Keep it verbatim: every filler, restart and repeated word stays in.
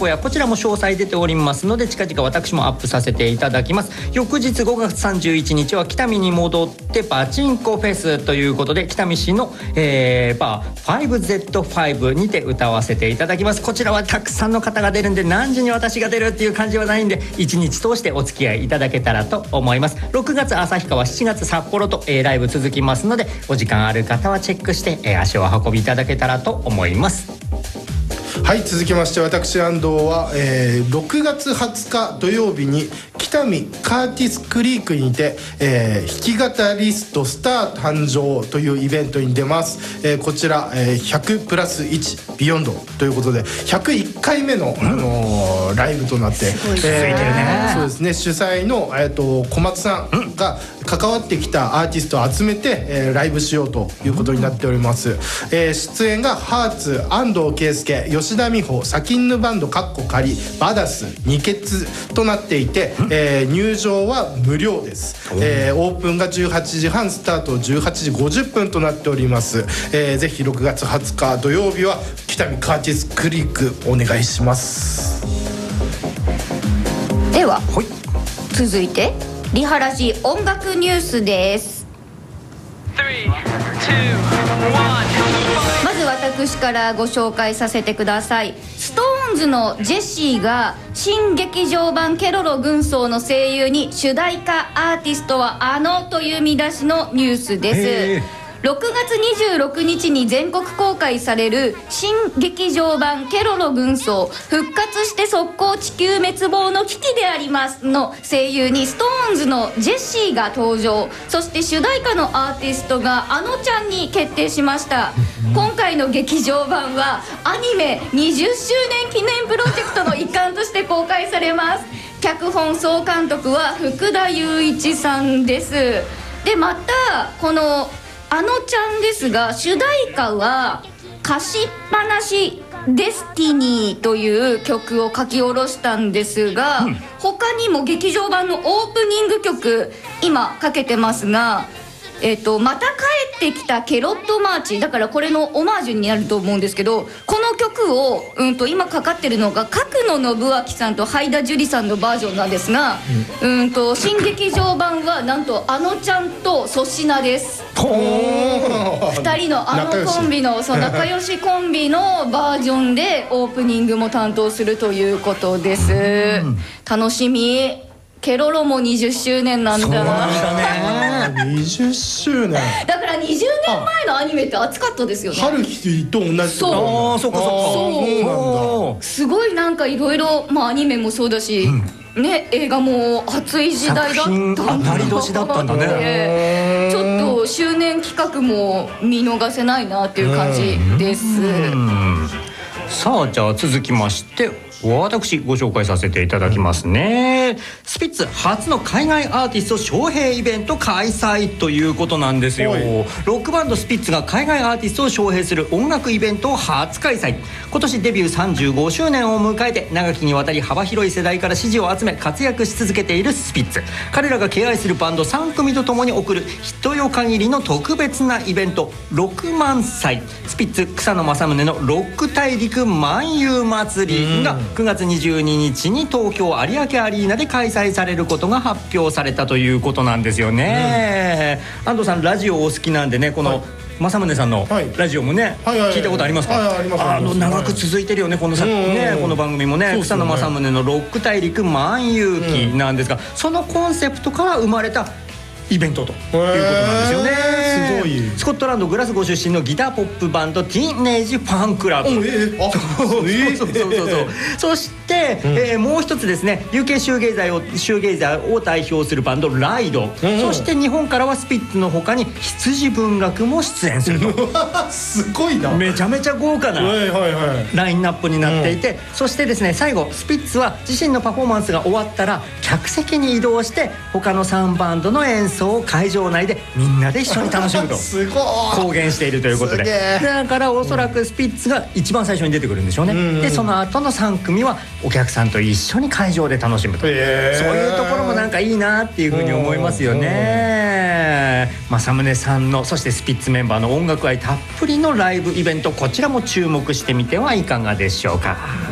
こやこちらも詳細出ておりますので近々私もアップさせていただきます。翌日ごがつさんじゅういちにちは北見に戻ってパチンコフェスということで北見市の、えー、バー ファイブゼットファイブ にて歌わせていただきます。こちらはたくさんの方が出るんで何時に私が出るっていう感じはないんでいちにち通してお付き合いいただけたらと思います。ろくがつ旭川、しちがつ札幌と、えー、ライブ続きますのでお時間ある方はチェックして、えー、足を運びいただけたらと思います。 はい、続きまして私安藤は、えー、ろくがつはつか土曜日に北見カーティスクリークにて、えー、弾き語りストスター誕生というイベントに出ます。えー、こちら、えー、ひゃくプラスいちビヨンドということでひゃくいっかいめの、あのー、ライブとなって、 すごい続いてるね。 そうですね、主催の、えー、と小松さんが関わってきたアーティストを集めて、えー、ライブしようということになっております。えー、出演がハーツ、安藤圭介、吉田美穂、サキンヌバンドカッコ仮、バダス、ニケツとなっていて、えー、入場は無料です。えー、オープンがじゅうはちじはん、スタートじゅうはちじごじゅっぷんとなっております。えー、ぜひろくがつはつか土曜日は北見カーティスクリークお願いします。 では、はい、続いてリハラジ音楽ニュースです。まず私からご紹介させてください。ストーンズのジェシーが新劇場版ケロロ軍曹の声優に主題歌アーティストはあのという見出しのニュースです。ろくがつにじゅうろくにちに全国公開される新劇場版ケロロ軍曹復活して速攻地球滅亡の危機でありますの声優にストーンズのジェシーが登場。そして主題歌のアーティストがあのちゃんに決定しました。今回の劇場版はアニメにじゅっしゅうねん記念プロジェクトの一環として公開されます。脚本総監督は福田雄一さんです。でまたこのあのちゃんですが主題歌は貸しっぱなしデスティニーという曲を書き下ろしたんですが、うん、他にも劇場版のオープニング曲今かけてますが、えーと、また帰ってきたケロットマーチだからこれのオマージュになると思うんですけど、この曲を、うん、と今かかってるのが角野信明さんとハイダ樹里さんのバージョンなんですが、うん、うんと新劇場版はなんとあのちゃんと粗品です。ふたりのあのコンビのそう仲良しコンビのバージョンでオープニングも担当するということです。楽しみ。ケロロもにじゅっしゅうねんなんだ。そうなんだね。にじゅっしゅうねんだからにじゅうねんまえのアニメって熱かったですよね。 春日と同じところ。 そうああそうかそうかそうなんだ。すごいなんかいろいろアニメもそうだし、うん、ね、映画も熱い時代だったんだ。 当たり年だったんだね。 ちょっと周年企画も見逃せないなっていう感じです。 さあじゃあ続きまして私ご紹介させていただきますね。スピッツ初の海外アーティスト招聘イベント開催ということなんですよ。ロックバンドスピッツが海外アーティストを招聘する音楽イベントを初開催。今年デビューさんじゅうごしゅうねんを迎えて長きにわたり幅広い世代から支持を集め活躍し続けているスピッツ。彼らが敬愛するバンドさんくみとともに送る一夜限りの特別なイベントろくまんさいスピッツ草野正宗のロック大陸漫遊祭りがくがつにじゅうににちに東京有明アリーナで開催されることが発表されたということなんですよね。うん、安藤さんラジオお好きなんでね、この、はい、正宗さんのラジオもね、はい、聞いたことありますか？あの長く続いてるよねこのさ、ね、この番組もね、草野正宗のロック大陸漫遊記なんですが、うん、そのコンセプトから生まれたイベントということなんですよね。すごい。スコットランドグラスゴー出身のギターポップバンドティーンエイジファンクラブ。そうそうそうそうそう。そして、うん、えー、もう一つですね、 ユーケー シューゲイザーをシューゲイザーを代表するバンドライド、うん、そして日本からはスピッツの他に羊文学も出演するとすごいな。 めちゃめちゃ豪華なラインナップになっていて、うん、そしてですね最後スピッツは自身のパフォーマンスが終わったら客席に移動して他のさんバンドの演奏を会場内でみんなで一緒に楽しむとすごい公言しているということで、だからおそらくスピッツが一番最初に出てくるんでしょうね。うん、でその後のさんくみはお客さんと一緒に会場で楽しむと、えー、そういうところもなんかいいなっていうふうに思いますよね。正宗さんのそしてスピッツメンバーの音楽愛たっぷりのライブイベント、こちらも注目してみてはいかがでしょうか。